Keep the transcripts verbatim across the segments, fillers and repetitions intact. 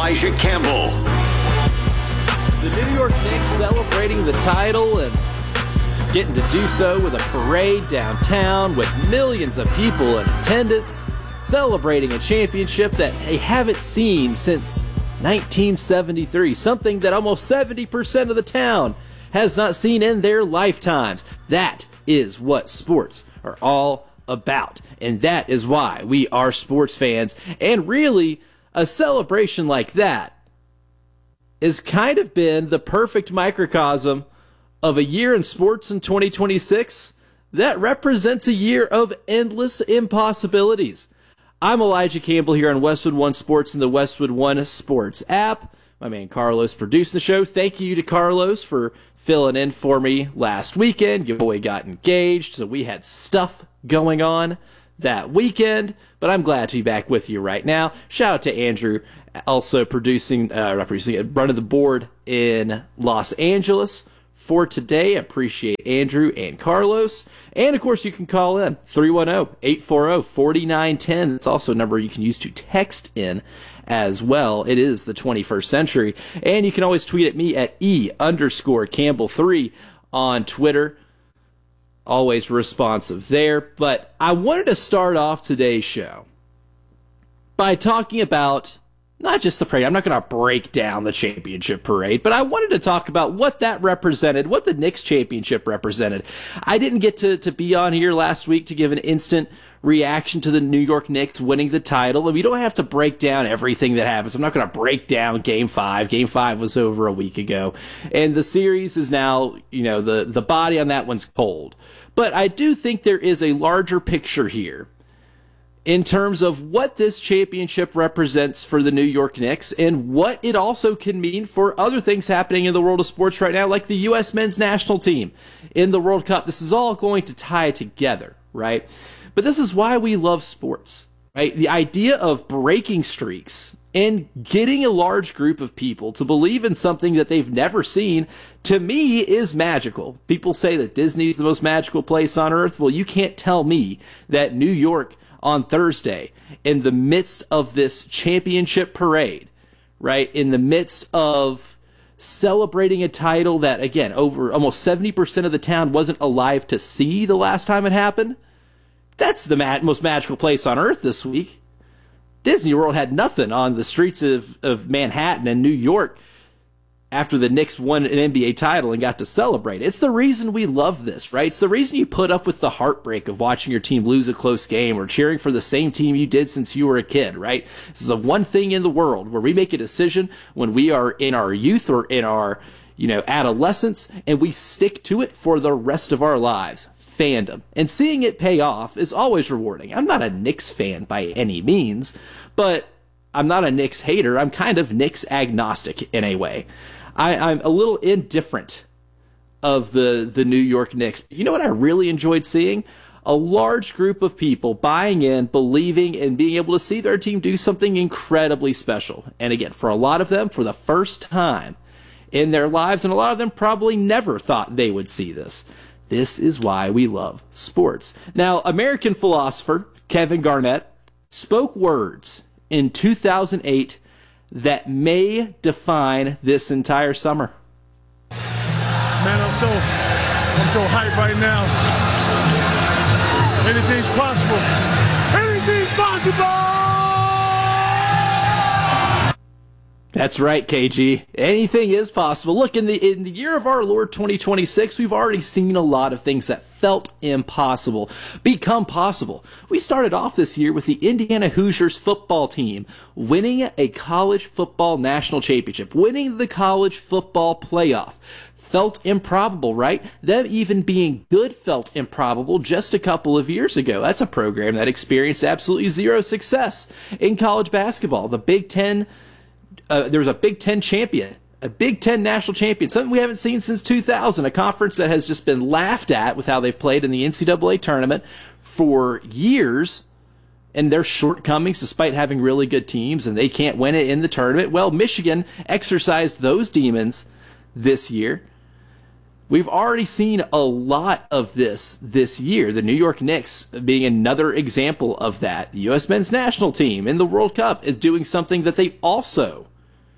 Elijah Campbell. The New York Knicks celebrating the title and getting to do so with a parade downtown with millions of people in attendance, celebrating a championship that they haven't seen since nineteen seventy-three, something that almost seventy percent of the town has not seen in their lifetimes. That is what sports are all about, and that is why we are sports fans. And really, a celebration like that has kind of been the perfect microcosm of a year in sports in twenty twenty-six that represents a year of endless impossibilities. I'm Elijah Campbell here on Westwood One Sports and the Westwood One Sports app. My man Carlos produced the show. Thank you to Carlos for filling in for me last weekend. Your boy got engaged, so we had stuff going on that weekend, but I'm glad to be back with you right now. Shout out to Andrew, also producing, uh, not producing, running the board in Los Angeles for today. Appreciate Andrew and Carlos. And of course, you can call in three one zero, eight four zero, four nine one zero. It's also a number you can use to text in as well. It is the twenty-first century. And you can always tweet at me at E underscore Campbell three on Twitter. Always responsive there. But I wanted to start off today's show by talking about not just the parade. I'm not going to break down the championship parade, but I wanted to talk about what that represented, what the Knicks championship represented. I didn't get to, to be on here last week to give an instant reaction to the New York Knicks winning the title, and we don't have to break down everything that happens. I'm not going to break down Game Five. Game Five was over a week ago, and the series is now, you know, the, the body on that one's cold. But I do think there is a larger picture here in terms of what this championship represents for the New York Knicks and what it also can mean for other things happening in the world of sports right now, like the U S men's national team in the World Cup. This is all going to tie together, right? But this is why we love sports, right? The idea of breaking streaks and getting a large group of people to believe in something that they've never seen, to me, is magical. People say that Disney is the most magical place on earth. Well, you can't tell me that New York on Thursday, in the midst of this championship parade, right, in the midst of celebrating a title that, again, over almost seventy percent of the town wasn't alive to see the last time it happened, that's the ma- most magical place on earth this week. Disney World had nothing on the streets of, of Manhattan and New York after the Knicks won an N B A title and got to celebrate. It's the reason we love this, right? It's the reason you put up with the heartbreak of watching your team lose a close game or cheering for the same team you did since you were a kid, right? This is the one thing in the world where we make a decision when we are in our youth or in our, you know, adolescence, and we stick to it for the rest of our lives. Fandom. And seeing it pay off is always rewarding. I'm not a Knicks fan by any means, but I'm not a Knicks hater. I'm kind of Knicks agnostic in a way. I, I'm a little indifferent of the, the New York Knicks. You know what I really enjoyed seeing? A large group of people buying in, believing, and being able to see their team do something incredibly special. And again, for a lot of them, for the first time in their lives, and a lot of them probably never thought they would see this. This is why we love sports. Now, American philosopher Kevin Garnett spoke words in two thousand eight that may define this entire summer. Man, I'm so, I'm so hyped right now. Anything's possible. Anything's possible! That's right, K G. Anything is possible. Look, in the in the year of our Lord twenty twenty-six, we've already seen a lot of things that felt impossible become possible. We started off this year with the Indiana Hoosiers football team winning a college football national championship, winning the college football playoff. Felt improbable, right? Them even being good felt improbable just a couple of years ago. That's a program that experienced absolutely zero success in college basketball. The Big Ten Uh, there was a Big Ten champion, a Big Ten national champion, something we haven't seen since two thousand, a conference that has just been laughed at with how they've played in the N C double A tournament for years and their shortcomings despite having really good teams, and they can't win it in the tournament. Well, Michigan exercised those demons this year. We've already seen a lot of this this year. The New York Knicks being another example of that. The U S men's national team in the World Cup is doing something that they've also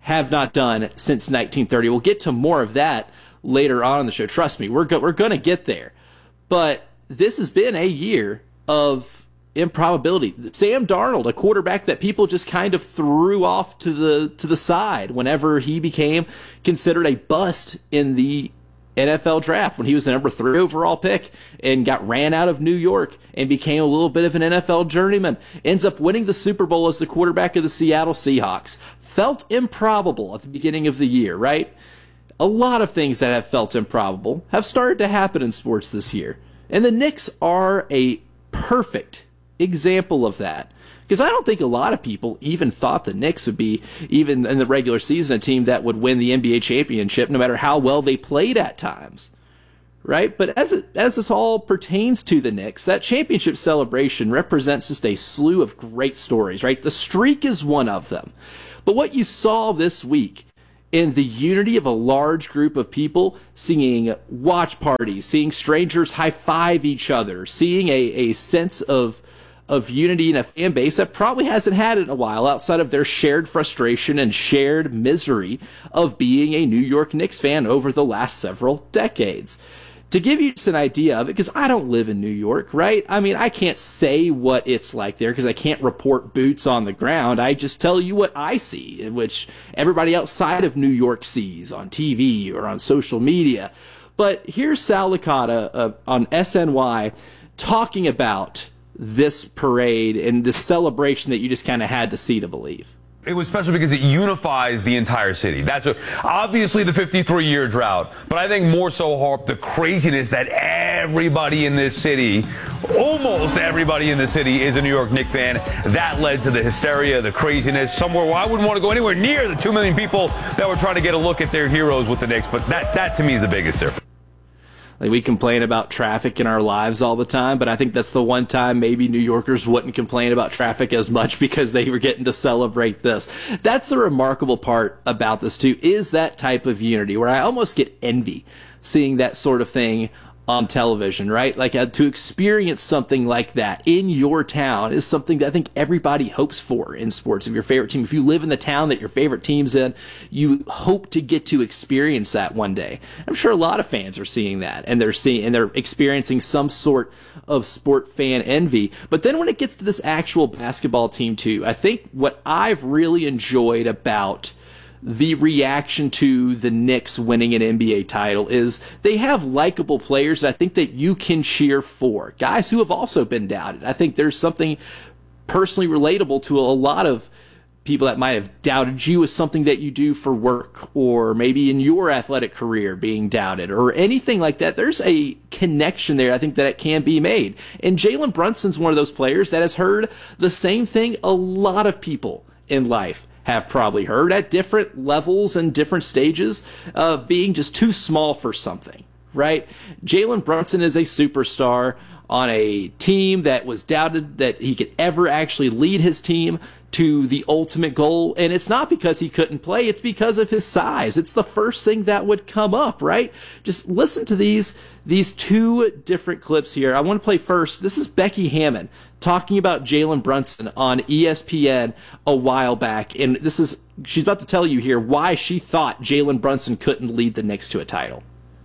have not done since nineteen thirty. We'll get to more of that later on in the show. Trust me, we're go- we're going to get there. But this has been a year of improbability. Sam Darnold, a quarterback that people just kind of threw off to the to the side whenever he became considered a bust in the N F L draft, when he was the number three overall pick and got ran out of New York and became a little bit of an N F L journeyman, ends up winning the Super Bowl as the quarterback of the Seattle Seahawks. Felt improbable at the beginning of the year, right? A lot of things that have felt improbable have started to happen in sports this year. And the Knicks are a perfect example of that. Because I don't think a lot of people even thought the Knicks would be, even in the regular season, a team that would win the N B A championship no matter how well they played at times. Right? But as it, as this all pertains to the Knicks, that championship celebration represents just a slew of great stories, right? The streak is one of them. But what you saw this week in the unity of a large group of people, seeing watch parties, seeing strangers high-five each other, seeing a, a sense of of unity in a fan base that probably hasn't had it in a while, outside of their shared frustration and shared misery of being a New York Knicks fan over the last several decades. To give you just an idea of it, because I don't live in New York, right? I mean, I can't say what it's like there because I can't report boots on the ground. I just tell you what I see, which everybody outside of New York sees on T V or on social media. But here's Sal Licata uh, on S N Y talking about this parade and this celebration that you just kind of had to see to believe. It was special because it unifies the entire city. That's a, obviously the fifty-three year drought, but I think more so, Harp, the craziness that everybody in this city, almost everybody in the city, is a New York Knicks fan. That led to the hysteria, the craziness, somewhere where I wouldn't want to go anywhere near the two million people that were trying to get a look at their heroes with the Knicks. But that, that to me is the biggest difference. Like, we complain about traffic in our lives all the time, but I think that's the one time maybe New Yorkers wouldn't complain about traffic as much because they were getting to celebrate this. That's the remarkable part about this, too, is that type of unity where I almost get envy seeing that sort of thing on television, right? Like, uh, to experience something like that in your town is something that I think everybody hopes for in sports. Of your favorite team, if you live in the town that your favorite team's in, you hope to get to experience that one day. I'm sure a lot of fans are seeing that, and they're seeing and they're experiencing some sort of sport fan envy. But then when it gets to this actual basketball team too, I think what I've really enjoyed about the reaction to the Knicks winning an N B A title is they have likable players that I think that you can cheer for. Guys who have also been doubted. I think there's something personally relatable to a lot of people that might have doubted you as something that you do for work, or maybe in your athletic career being doubted, or anything like that. There's a connection there, I think, that it can be made. And Jalen Brunson's one of those players that has heard the same thing a lot of people in life have probably heard at different levels and different stages of being just too small for something, right? Jalen Brunson is a superstar on a team that was doubted that he could ever actually lead his team to the ultimate goal. And it's not because he couldn't play, it's because of his size. It's the first thing that would come up, right? Just listen to these these two different clips here. I want to play first. This is Becky Hammon talking about Jalen Brunson on E S P N a while back. And this is, she's about to tell you here why she thought Jalen Brunson couldn't lead the Knicks to a title.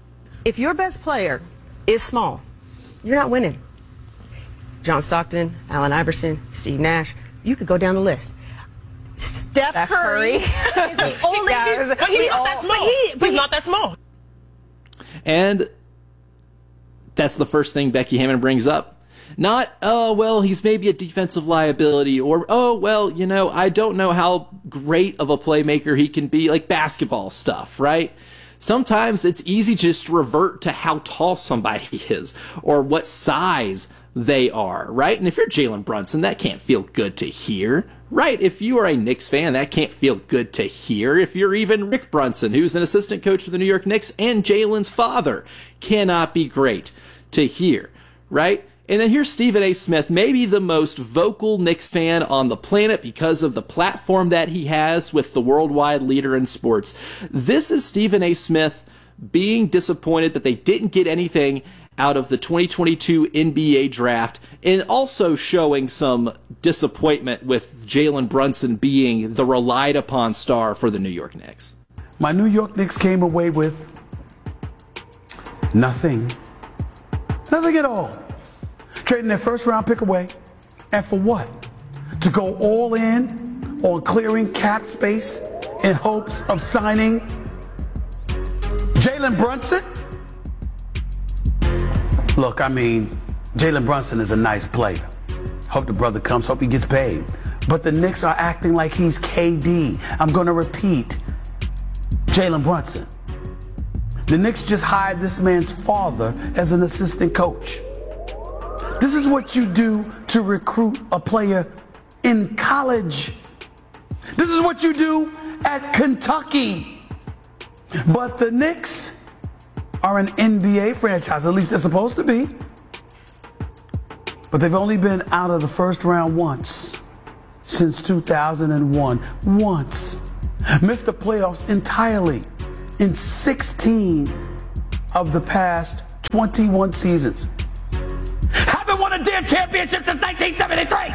If your best player is small, you're not winning. John Stockton, Allen Iverson, Steve Nash, you could go down the list. Steph Steph Curry Curry. is the only Yeah, but he's not all, that small. But he, but he's he, not that small. And that's the first thing Becky Hammon brings up. Not, oh, well, he's maybe a defensive liability, or, oh, well, you know, I don't know how great of a playmaker he can be, like basketball stuff, right? Sometimes it's easy to just revert to how tall somebody is or what size they are, right? And if you're Jalen Brunson, that can't feel good to hear, right? If you are a Knicks fan, that can't feel good to hear. If you're even Rick Brunson, who's an assistant coach for the New York Knicks and Jalen's father, cannot be great to hear, right? And then here's Stephen A. Smith, maybe the most vocal Knicks fan on the planet because of the platform that he has with the worldwide leader in sports. This is Stephen A. Smith being disappointed that they didn't get anything out of the twenty twenty-two N B A draft, and also showing some disappointment with Jalen Brunson being the relied upon star for the New York Knicks? My New York Knicks came away with nothing. Nothing at all. Trading their first round pick away. And for what? To go all in on clearing cap space in hopes of signing Jalen Brunson? Look, I mean, Jalen Brunson is a nice player. Hope the brother comes, hope he gets paid. But the Knicks are acting like he's K D. I'm going to repeat, Jalen Brunson. The Knicks just hired this man's father as an assistant coach. This is what you do to recruit a player in college. This is what you do at Kentucky. But the Knicks are an N B A franchise, at least they're supposed to be. But they've only been out of the first round once since two thousand one. Once. Missed the playoffs entirely in sixteen of the past twenty-one seasons. Haven't won a damn championship since nineteen seventy-three.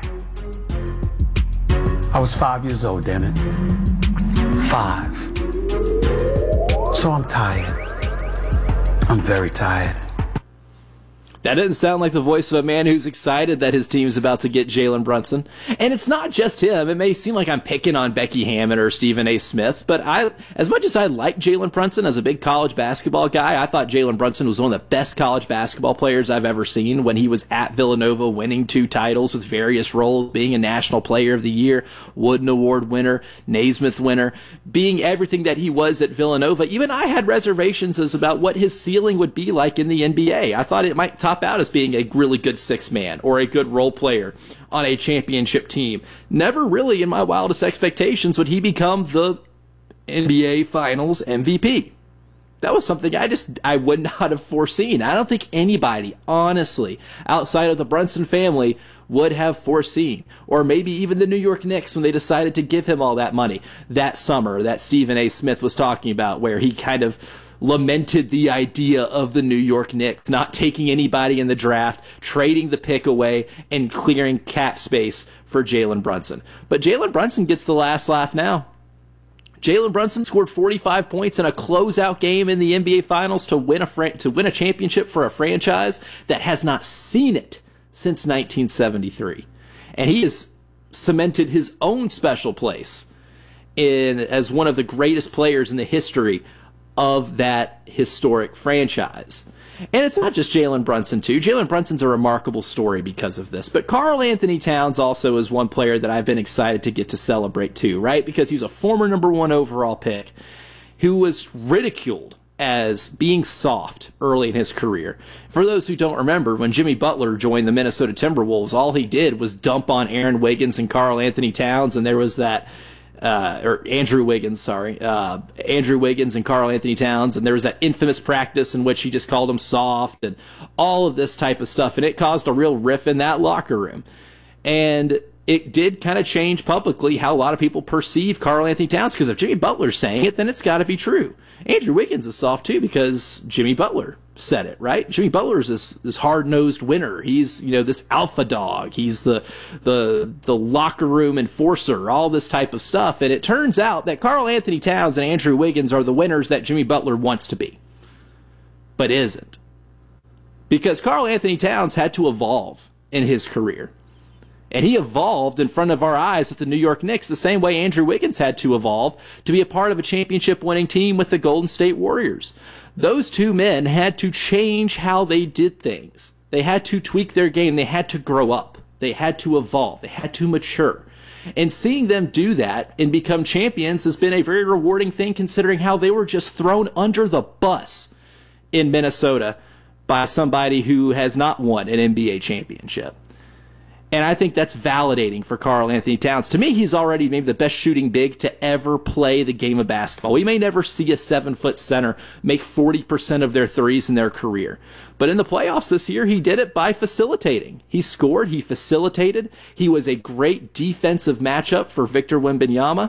I was five years old, damn it. Five. So I'm tired. I'm very tired. That didn't sound like the voice of a man who's excited that his team's about to get Jalen Brunson. And it's not just him. It may seem like I'm picking on Becky Hammon or Stephen A. Smith, but I, as much as I like Jalen Brunson as a big college basketball guy, I thought Jalen Brunson was one of the best college basketball players I've ever seen when he was at Villanova, winning two titles with various roles, being a National Player of the Year, Wooden Award winner, Naismith winner, being everything that he was at Villanova. Even I had reservations as about what his ceiling would be like in the N B A. I thought it might top out as being a really good six man or a good role player on a championship team. Never really in my wildest expectations would he become the N B A Finals M V P. That was something I just I would not have foreseen. I don't think anybody, honestly, outside of the Brunson family would have foreseen. Or maybe even the New York Knicks when they decided to give him all that money that summer that Stephen A. Smith was talking about, where he kind of lamented the idea of the New York Knicks not taking anybody in the draft, trading the pick away, and clearing cap space for Jalen Brunson. But Jalen Brunson gets the last laugh now. Jalen Brunson scored forty-five points in a closeout game in the N B A Finals to win a fran- to win a championship for a franchise that has not seen it since nineteen seventy-three. And he has cemented his own special place in as one of the greatest players in the history of that historic franchise. And it's not just Jalen Brunson, too. Jalen Brunson's a remarkable story because of this. But Karl Anthony Towns also is one player that I've been excited to get to celebrate, too, right? Because he's a former number one overall pick who was ridiculed as being soft early in his career. For those who don't remember, when Jimmy Butler joined the Minnesota Timberwolves, all he did was dump on Aaron Wiggins and Karl Anthony Towns, and there was that Uh, or Andrew Wiggins, sorry, uh, Andrew Wiggins and Karl Anthony Towns, and there was that infamous practice in which he just called him soft and all of this type of stuff, and it caused a real riff in that locker room. And it did kind of change publicly how a lot of people perceive Karl Anthony Towns, because if Jimmy Butler's saying it, then it's got to be true. Andrew Wiggins is soft too because Jimmy Butler said it, right? Jimmy Butler is this, this hard-nosed winner. He's, you know, this alpha dog. He's the the the locker room enforcer, all this type of stuff. And it turns out that Karl Anthony Towns and Andrew Wiggins are the winners that Jimmy Butler wants to be, but isn't. Because Karl Anthony Towns had to evolve in his career. And he evolved in front of our eyes with the New York Knicks the same way Andrew Wiggins had to evolve to be a part of a championship-winning team with the Golden State Warriors. Those two men had to change how they did things. They had to tweak their game. They had to grow up. They had to evolve. They had to mature. And seeing them do that and become champions has been a very rewarding thing, considering how they were just thrown under the bus in Minnesota by somebody who has not won an N B A championship. And I think that's validating for Karl Anthony Towns. To me, he's already maybe the best shooting big to ever play the game of basketball. We may never see a seven-foot center make forty percent of their threes in their career. But in the playoffs this year, he did it by facilitating. He scored, he facilitated. He was a great defensive matchup for Victor Wembanyama.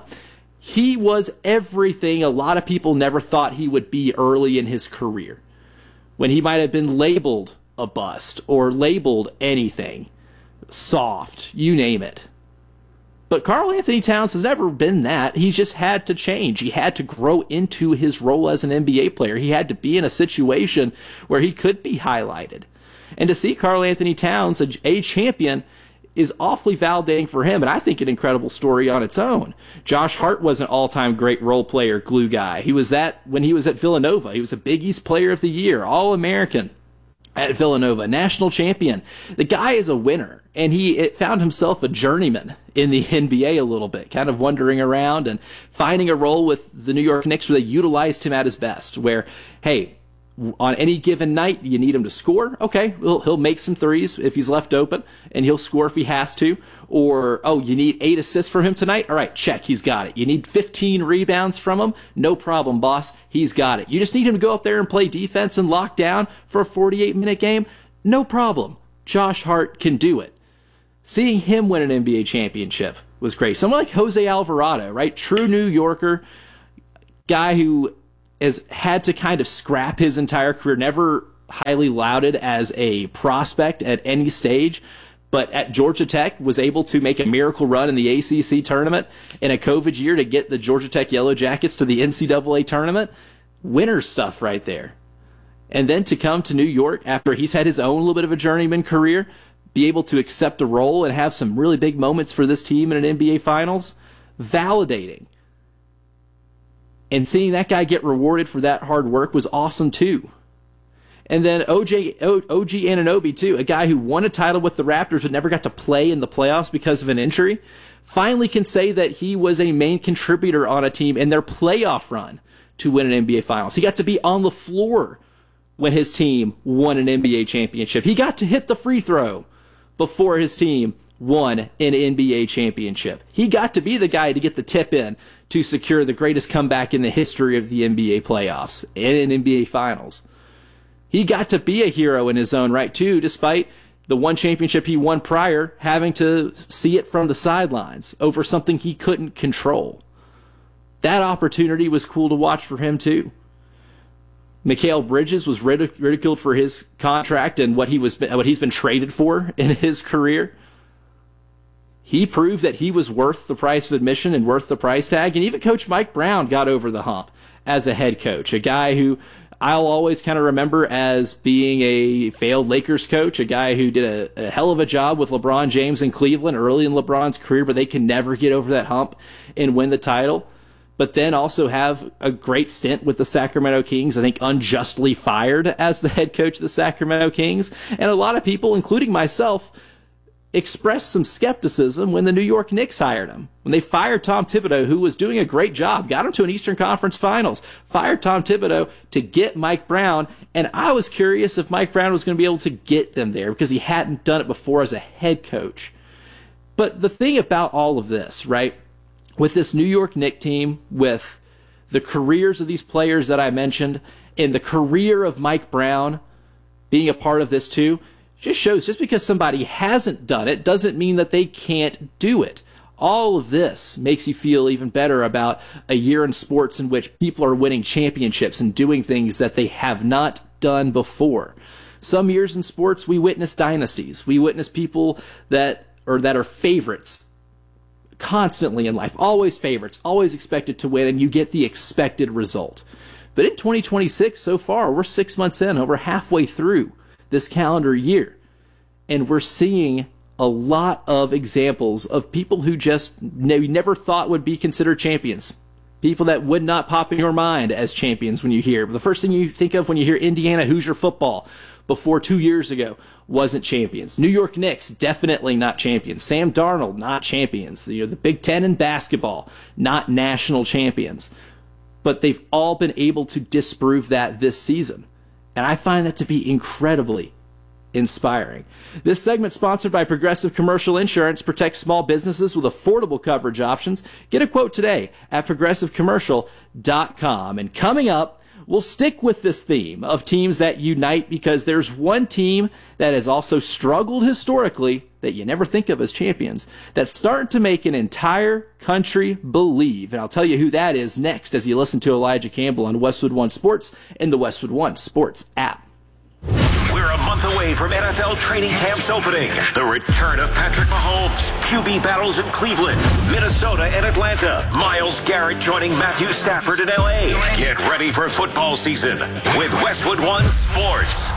He was everything a lot of people never thought he would be early in his career, when he might have been labeled a bust or labeled anything. soft, you name it. But Karl Anthony Towns has never been that. He's just had to change. He had to grow into his role as an N B A player. He had to be in a situation where he could be highlighted. And to see Karl Anthony Towns, a, a champion, is awfully validating for him, and I think an incredible story on its own. Josh Hart was an all-time great role player, glue guy. He was that when he was at Villanova. He was a Big East Player of the Year, All-American at Villanova, national champion. The guy is a winner, and he it found himself a journeyman in the N B A a little bit, kind of wandering around and finding a role with the New York Knicks where they utilized him at his best, where, hey, on any given night, you need him to score. Okay, he'll, he'll make some threes if he's left open, and he'll score if he has to. Or, oh, you need eight assists from him tonight? All right, check, he's got it. You need fifteen rebounds from him? No problem, boss. He's got it. You just need him to go up there and play defense and lock down for a forty-eight minute game? No problem. Josh Hart can do it. Seeing him win an N B A championship was great. Someone like Jose Alvarado, right? True New Yorker, guy who has had to kind of scrap his entire career, never highly lauded as a prospect at any stage, but at Georgia Tech was able to make a miracle run in the A C C tournament in a COVID year to get the Georgia Tech Yellow Jackets to the N C double A tournament. Winner stuff right there. And then to come to New York after he's had his own little bit of a journeyman career, be able to accept a role and have some really big moments for this team in an N B A Finals, validating. And seeing that guy get rewarded for that hard work was awesome too. And then O J, O G Anunoby too, a guy who won a title with the Raptors but never got to play in the playoffs because of an injury, finally can say that he was a main contributor on a team in their playoff run to win an N B A Finals. He got to be on the floor when his team won an N B A championship. He got to hit the free throw before his team won an N B A championship. He got to be the guy to get the tip in to secure the greatest comeback in the history of the N B A playoffs and an N B A Finals. He got to be a hero in his own right, too, despite the one championship he won prior having to see it from the sidelines over something he couldn't control. That opportunity was cool to watch for him, too. Mikal Bridges was ridiculed for his contract and what he was what he's been traded for in his career. He proved that he was worth the price of admission and worth the price tag, and even Coach Mike Brown got over the hump as a head coach, a guy who I'll always kind of remember as being a failed Lakers coach, a guy who did a, a hell of a job with LeBron James in Cleveland early in LeBron's career, but they can never get over that hump and win the title. But then also have a great stint with the Sacramento Kings, I think unjustly fired as the head coach of the Sacramento Kings. And a lot of people, including myself, expressed some skepticism when the New York Knicks hired him. When they fired Tom Thibodeau, who was doing a great job, got him to an Eastern Conference Finals, fired Tom Thibodeau to get Mike Brown, and I was curious if Mike Brown was going to be able to get them there because he hadn't done it before as a head coach. But the thing about all of this, right, with this New York Knicks team, with the careers of these players that I mentioned, and the career of Mike Brown being a part of this too, just shows just because somebody hasn't done it doesn't mean that they can't do it. All of this makes you feel even better about a year in sports in which people are winning championships and doing things that they have not done before. Some years in sports, we witness dynasties. We witness people that or that are favorites constantly in life, always favorites, always expected to win, and you get the expected result. But in twenty twenty-six, so far, we're six months in, over halfway through this calendar year, and we're seeing a lot of examples of people who just ne- never thought would be considered champions. People that would not pop in your mind as champions when you hear. The first thing you think of when you hear Indiana Hoosier football before two years ago wasn't champions. New York Knicks, definitely not champions. Sam Darnold, not champions. You know, the Big Ten in basketball, not national champions. But they've all been able to disprove that this season. And I find that to be incredibly inspiring. This segment sponsored by Progressive Commercial Insurance protects small businesses with affordable coverage options. Get a quote today at progressive commercial dot com. And coming up, we'll stick with this theme of teams that unite because there's one team that has also struggled historically that you never think of as champions that's starting to make an entire country believe. And I'll tell you who that is next as you listen to Elijah Campbell on Westwood One Sports and the Westwood One Sports app. We're a month away from N F L training camps opening, the return of Patrick Mahomes, Q B battles in Cleveland, Minnesota and Atlanta, Myles Garrett joining Matthew Stafford in L A. Get ready for football season with Westwood One Sports.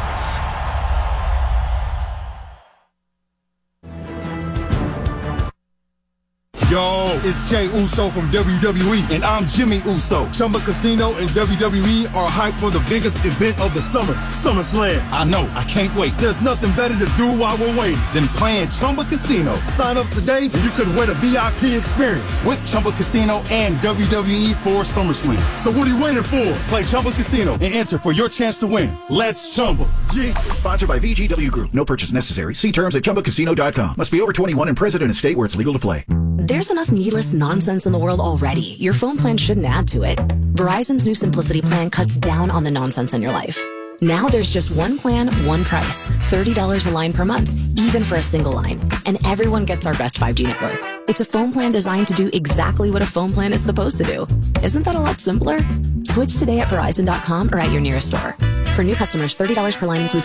Yo, it's Jey Uso from W W E, and I'm Jimmy Uso. Chumba Casino and W W E are hyped for the biggest event of the summer, SummerSlam. I know, I can't wait. There's nothing better to do while we're waiting than playing Chumba Casino. Sign up today and you could win a V I P experience with Chumba Casino and W W E for SummerSlam. So what are you waiting for? Play Chumba Casino and enter for your chance to win. Let's Chumba. Yeah. Sponsored by V G W Group. No purchase necessary. See terms at chumba casino dot com. Must be over twenty-one and present in a state where it's legal to play. There's enough needless nonsense in the world already. Your phone plan shouldn't add to it. Verizon's new Simplicity plan cuts down on the nonsense in your life. Now there's just one plan, one price. thirty dollars a line per month, even for a single line. And everyone gets our best five G network. It's a phone plan designed to do exactly what a phone plan is supposed to do. Isn't that a lot simpler? Switch today at Verizon dot com or at your nearest store. For new customers, thirty dollars per line includes